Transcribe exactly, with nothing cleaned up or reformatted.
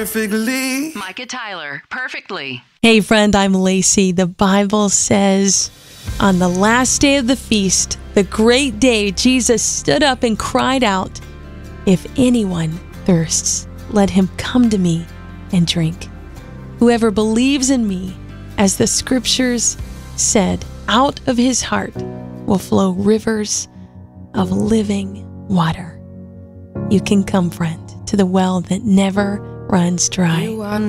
perfectly. Micah Tyler, perfectly. Hey friend, I'm Lacey. The Bible says, on the last day of the feast, the great day, Jesus stood up and cried out, "If anyone thirsts, let him come to me and drink. Whoever believes in me, as the scriptures said, out of his heart will flow rivers of living water." You can come, friend, to the well that never runs dry. You are